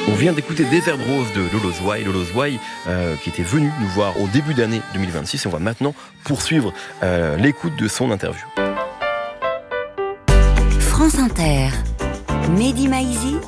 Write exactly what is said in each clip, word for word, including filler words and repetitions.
On vient d'écouter Desert Rose de Lolo Zouaï, Lolo Zouaï euh, qui était venu nous voir au début d'année deux mille vingt-six et on va maintenant poursuivre euh, l'écoute de son interview. France Inter, Mehdi Maizi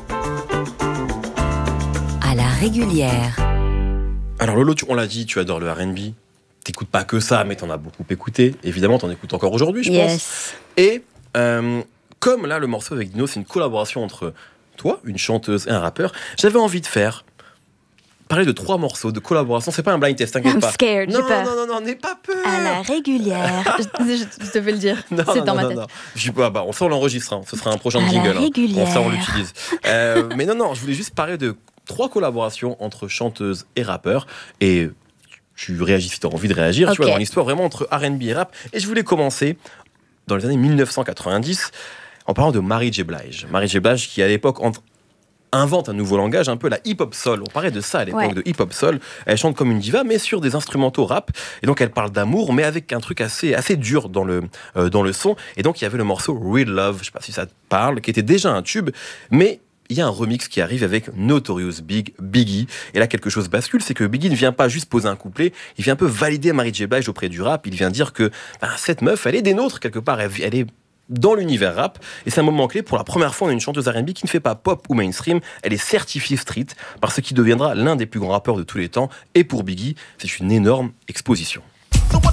à la régulière. Alors Lolo, tu, on l'a dit, tu adores le R and B. T'écoutes pas que ça, mais t'en as beaucoup écouté. Évidemment, t'en écoutes encore aujourd'hui, je yes. pense. Et euh, comme là, le morceau avec Dino, c'est une collaboration entre toi, une chanteuse et un rappeur, j'avais envie de faire parler de trois morceaux de collaboration. C'est pas un blind test, t'inquiète I'm pas. scared, non, j'ai peur. non, non, non, n'aie pas peur. À la régulière. je, je, je devais le dire. Non, c'est non, dans non, ma non, tête. non. Je dis pas, bah, on, ça, on l'enregistre. Hein. Ce sera un prochain À jingle. la régulière. Hein. Ça, on l'utilise. Euh, mais non, non, je voulais juste parler de trois collaborations entre chanteuses et rappeurs. Et tu réagis si tu as envie de réagir. Okay. Tu vois, dans l'histoire vraiment entre R and B et rap. Et je voulais commencer dans les années dix-neuf cent quatre-vingt-dix en parlant de Mary J. Blige. Mary J. Blige qui, à l'époque, entre invente un nouveau langage, un peu la hip-hop soul. On parlait de ça à l'époque, ouais. de hip-hop soul. Elle chante comme une diva, mais sur des instrumentaux rap. Et donc, elle parle d'amour, mais avec un truc assez, assez dur dans le, euh, dans le son. Et donc, il y avait le morceau Real Love, je sais pas si ça te parle, qui était déjà un tube, mais il y a un remix qui arrive avec Notorious Big, Biggie. Et là, quelque chose bascule, c'est que Biggie ne vient pas juste poser un couplet, il vient un peu valider Mary J. Blige auprès du rap. Il vient dire que ben, cette meuf, elle est des nôtres quelque part. Elle, elle est dans l'univers rap, et c'est un moment clé. Pour la première fois, on a une chanteuse R and B qui ne fait pas pop ou mainstream, elle est certifiée street, par ce qui deviendra l'un des plus grands rappeurs de tous les temps, et pour Biggie, c'est une énorme exposition.